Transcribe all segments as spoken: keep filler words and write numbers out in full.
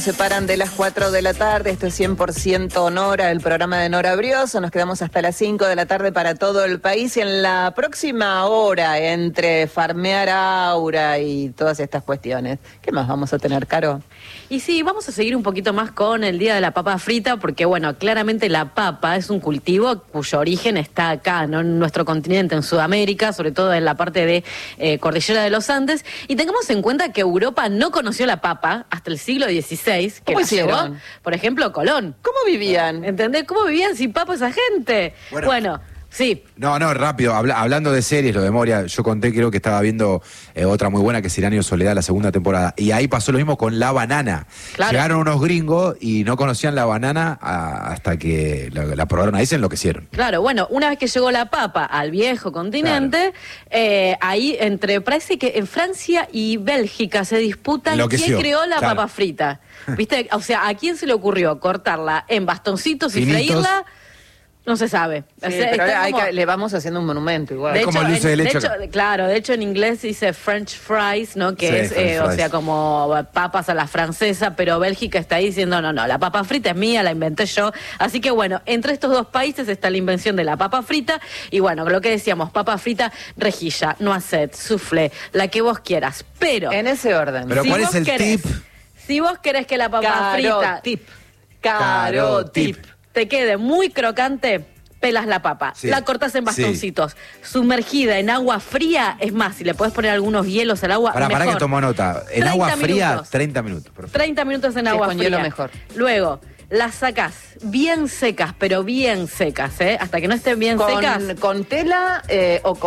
Se paran de las cuatro de la tarde, esto es cien por ciento Nora, el programa de Nora Brioso. Nos quedamos hasta las cinco de la tarde para todo el país. Y en la próxima hora, entre farmear aura y todas estas cuestiones, ¿qué más vamos a tener, Caro? Y sí, vamos a seguir un poquito más con el Día de la Papa Frita, porque bueno, claramente la papa es un cultivo cuyo origen está acá, ¿no? En nuestro continente, en Sudamérica, sobre todo en la parte de eh, Cordillera de los Andes. Y tengamos en cuenta que Europa no conoció la papa hasta el siglo dieciséis, que la llevó, por ejemplo, Colón. ¿Cómo vivían? ¿Entendés? ¿Cómo vivían sin papa esa gente? Bueno. bueno Sí. No, no, rápido. Habla, hablando de series, lo de Moria, yo conté, creo que estaba viendo eh, otra muy buena que es Iraní o Soledad, la segunda temporada. Y ahí pasó lo mismo con la banana. Claro. Llegaron unos gringos y no conocían la banana a, hasta que la, la probaron ahí, se enloquecieron. Claro, bueno, una vez que llegó la papa al viejo continente, claro. eh, ahí entre, parece que en Francia y Bélgica se disputan Enloqueció. quién creó la Claro. papa frita. ¿Viste? O sea, ¿a quién se le ocurrió cortarla en bastoncitos y Finitos. freírla? No se sabe. Sí, o sea, pero ahora hay como... que, le vamos haciendo un monumento igual. De Es hecho, como el dulce en, de de leche hecho, acá. claro, de hecho en inglés dice French fries, ¿no? Que Sí, es, French eh, o fries. sea, como papas a la francesa, pero Bélgica está ahí diciendo, no, no, la papa frita es mía, la inventé yo. Así que bueno, entre estos dos países está la invención de la papa frita. Y bueno, lo que decíamos, papa frita, rejilla, noisette, soufflé, la que vos quieras. Pero... En ese orden. Pero si ¿cuál vos es el querés, tip? Si vos querés que la papa Caro frita... tip. Caro Caro tip. tip. Te quede muy crocante... Pelas la papa, Sí. la cortás en bastoncitos, sí. Sumergida en agua fría, es más, si le podés poner algunos hielos al agua, Pará, mejor. pará que tomo nota. En agua fría, minutos. treinta minutos. Perfecto. treinta minutos en Sí, agua con fría. hielo mejor. Luego, las sacás bien secas, pero bien secas, ¿eh? Hasta que no estén bien ¿Con, secas. con tela eh, o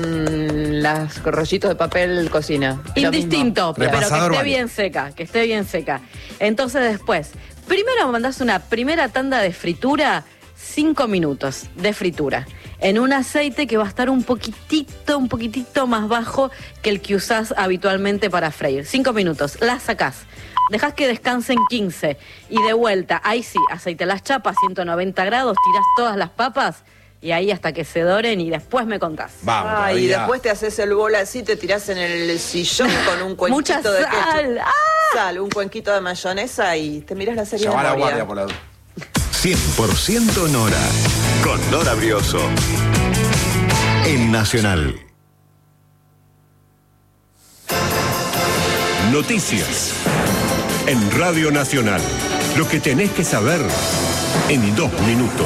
con los rollitos de papel cocina? Lo Indistinto, mismo. pero que Repasador esté vale. bien seca, que esté bien seca. Entonces después, primero mandás una primera tanda de fritura, cinco minutos de fritura, en un aceite que va a estar un poquitito, un poquitito más bajo que el que usás habitualmente para freír. Cinco minutos, las sacás. Dejás que descansen quince y de vuelta, ahí sí, aceite las chapas, ciento noventa grados, tirás todas las papas y ahí hasta que se doren y después me contás. Vamos. Ah, y todavía. después te haces el bol así, te tirás en el sillón con un cuenquito Mucha de sal. ketchup. ¡Ah! Sal, un cuenquito de mayonesa y te mirás la serie Llamá a de la Moria. guardia por la duda. cien por ciento Nora, con Nora Brioso, en Nacional. Noticias, en Radio Nacional. Lo que tenés que saber en dos minutos.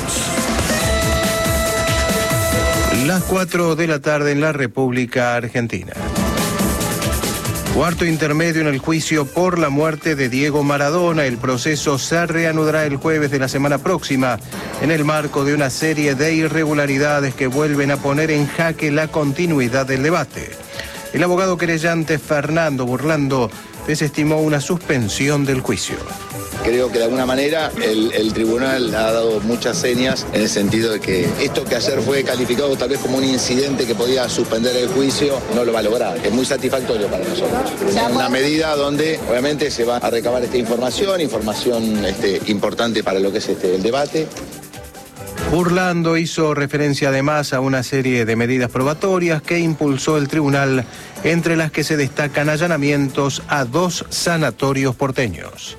Las cuatro de la tarde en la República Argentina. Cuarto intermedio en el juicio por la muerte de Diego Maradona. El proceso se reanudará el jueves de la semana próxima en el marco de una serie de irregularidades que vuelven a poner en jaque la continuidad del debate. El abogado querellante Fernando Burlando desestimó una suspensión del juicio. Creo que de alguna manera el, el tribunal ha dado muchas señas en el sentido de que esto que ayer fue calificado tal vez como un incidente que podía suspender el juicio, no lo va a lograr. Es muy satisfactorio para nosotros. Una medida donde obviamente se va a recabar esta información, información este, importante para lo que es este, el debate. Burlando hizo referencia además a una serie de medidas probatorias que impulsó el tribunal, entre las que se destacan allanamientos a dos sanatorios porteños.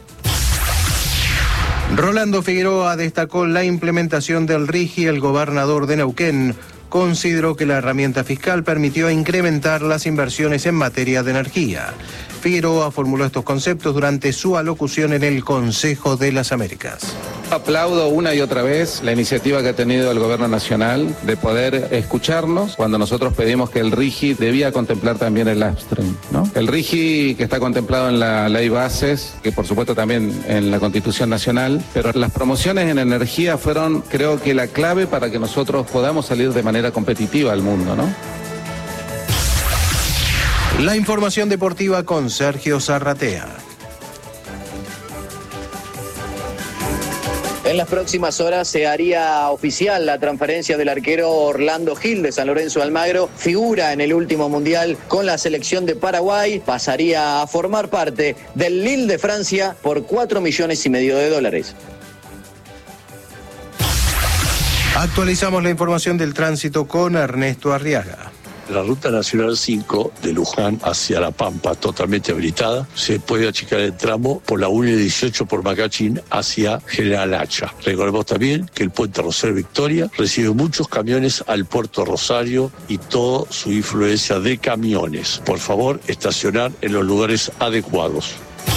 Rolando Figueroa destacó la implementación del RIGI. El gobernador de Neuquén consideró que la herramienta fiscal permitió incrementar las inversiones en materia de energía. Figueroa formuló estos conceptos durante su alocución en el Consejo de las Américas. Aplaudo una y otra vez la iniciativa que ha tenido el gobierno nacional de poder escucharnos cuando nosotros pedimos que el RIGI debía contemplar también el upstream, ¿no? El RIGI que está contemplado en la ley bases, que por supuesto también en la Constitución Nacional, pero las promociones en energía fueron, creo que la clave para que nosotros podamos salir de manera competitiva al mundo, ¿no? La información deportiva con Sergio Zarratea. En las próximas horas se haría oficial la transferencia del arquero Orlando Gil de San Lorenzo de Almagro. Figura en el último mundial con la selección de Paraguay. Pasaría a formar parte del Lille de Francia por cuatro millones y medio de dólares. Actualizamos la información del tránsito con Ernesto Arriaga. La ruta nacional cinco de Luján hacia La Pampa, totalmente habilitada, se puede achicar el tramo por la uno dieciocho por Macachín hacia General Hacha. Recordemos también que el puente Rosel Victoria recibe muchos camiones al puerto Rosario y toda su influencia de camiones. Por favor, estacionar en los lugares adecuados.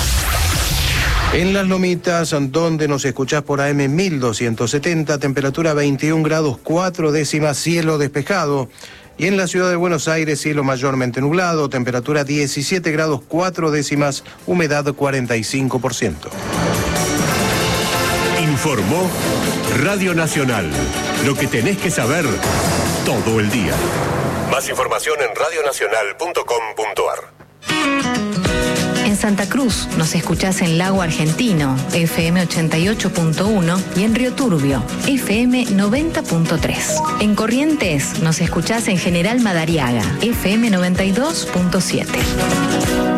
En Las Lomitas, donde nos escuchás por A M mil doscientos setenta, temperatura veintiún grados cuatro décimas, cielo despejado. Y en la ciudad de Buenos Aires, cielo mayormente nublado, temperatura diecisiete grados cuatro décimas, humedad cuarenta y cinco por ciento. Informó Radio Nacional. Lo que tenés que saber todo el día. Más información en radio nacional punto com punto a r. En Santa Cruz nos escuchás en Lago Argentino, F M ochenta y ocho punto uno, y en Río Turbio, F M noventa punto tres. En Corrientes nos escuchás en General Madariaga, F M noventa y dos punto siete.